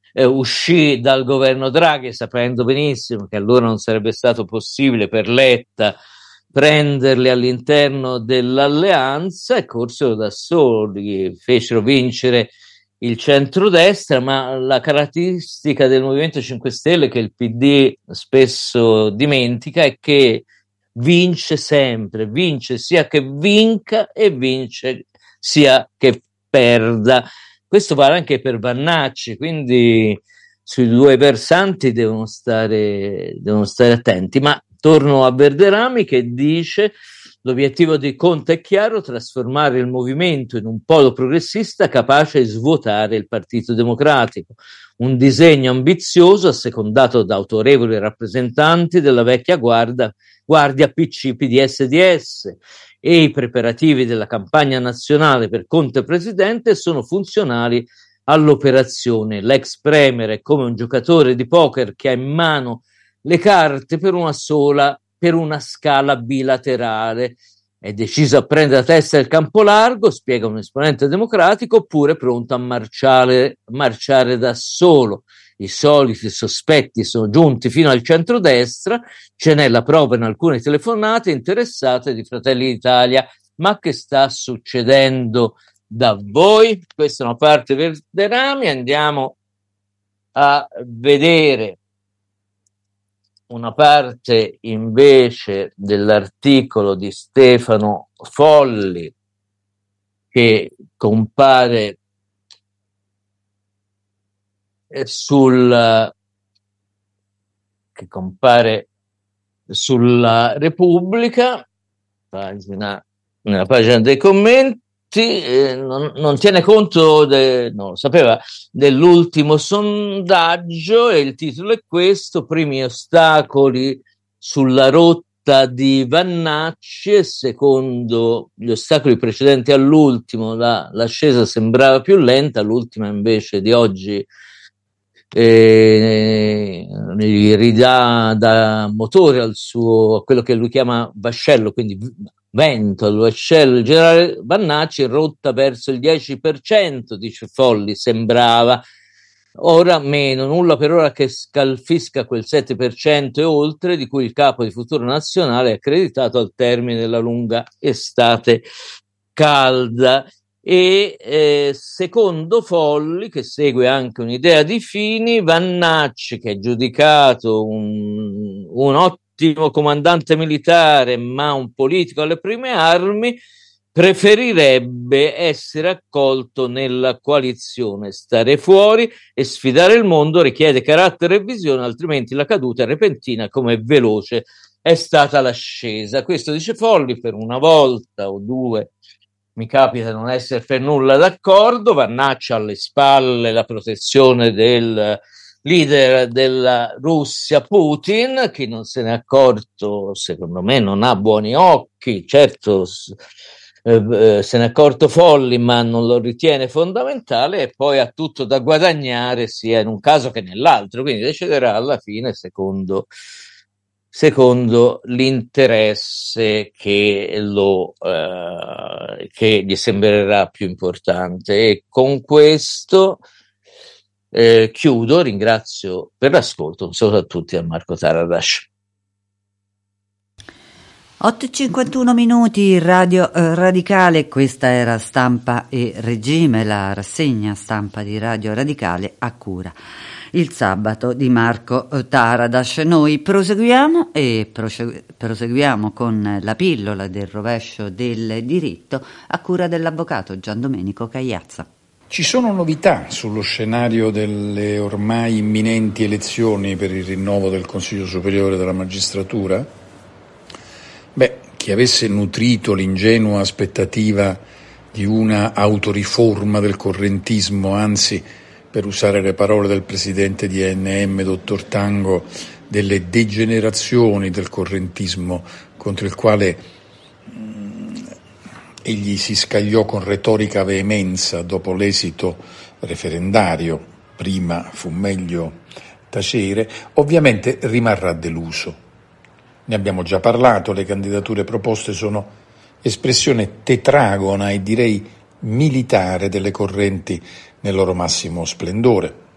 uscì dal governo Draghi sapendo benissimo che allora non sarebbe stato possibile per Letta prenderli all'interno dell'alleanza e corsero da soli, fecero vincere il centrodestra, ma la caratteristica del Movimento 5 Stelle che il PD spesso dimentica è che vince sempre, vince sia che vinca e vince sia che perda. Questo vale anche per Vannacci, quindi sui due versanti devono stare attenti. Ma torno a Verderami che dice: l'obiettivo di Conte è chiaro, trasformare il movimento in un polo progressista capace di svuotare il Partito Democratico. Un disegno ambizioso assecondato da autorevoli rappresentanti della vecchia guardia PC, PDS, DS, e i preparativi della campagna nazionale per Conte presidente sono funzionali all'operazione. L'ex premier è come un giocatore di poker che ha in mano le carte per una scala bilaterale. È deciso a prendere a testa il campo largo, spiega un esponente democratico, oppure pronto a marciare da solo. I soliti sospetti sono giunti fino al centrodestra, ce n'è la prova in alcune telefonate interessate di Fratelli d'Italia. Ma che sta succedendo da voi? Questa è una parte Verderami. Andiamo a vedere una parte invece dell'articolo di Stefano Folli che compare sulla Repubblica, nella pagina dei commenti. Non tiene conto, non lo sapeva, dell'ultimo sondaggio, e il titolo è questo: primi ostacoli sulla rotta di Vannacci, e secondo gli ostacoli precedenti all'ultimo l'ascesa sembrava più lenta, l'ultima invece di oggi ridà da motore a quello che lui chiama vascello, quindi vento al vascello. Il generale Vannacci rotta verso il 10%, dice Folli, sembrava, ora meno, nulla per ora che scalfisca quel 7% e oltre di cui il capo di Futuro Nazionale è accreditato al termine della lunga estate calda. E secondo Folli, che segue anche un'idea di Fini, Vannacci, che è giudicato un ottimo comandante militare ma un politico alle prime armi, preferirebbe essere accolto nella coalizione. Stare fuori e sfidare il mondo richiede carattere e visione, altrimenti la caduta è repentina come veloce è stata l'ascesa. Questo dice Folli. Per una volta o due mi capita non essere per nulla d'accordo. Vannacci alle spalle la protezione del leader della Russia, Putin. Chi non se ne è accorto, secondo me, non ha buoni occhi. Certo, se ne è accorto Folli, ma non lo ritiene fondamentale, e poi ha tutto da guadagnare sia in un caso che nell'altro, quindi deciderà alla fine secondo l'interesse che gli sembrerà più importante. E con questo chiudo, ringrazio per l'ascolto, un saluto a tutti da Marco Taradash. 8:51 minuti, Radio Radicale, questa era Stampa e Regime, la rassegna stampa di Radio Radicale a cura il sabato di Marco Taradash. Noi proseguiamo con la pillola del rovescio del diritto a cura dell'avvocato Gian Domenico Cagliazza. Ci sono novità sullo scenario delle ormai imminenti elezioni per il rinnovo del Consiglio Superiore della Magistratura? Chi avesse nutrito l'ingenua aspettativa di una autoriforma del correntismo, anzi, per usare le parole del presidente di ANM, dottor Tango, delle degenerazioni del correntismo contro il quale egli si scagliò con retorica veemenza dopo l'esito referendario, prima fu meglio tacere, ovviamente rimarrà deluso. Ne abbiamo già parlato, le candidature proposte sono espressione tetragona e direi militare delle correnti nel loro massimo splendore.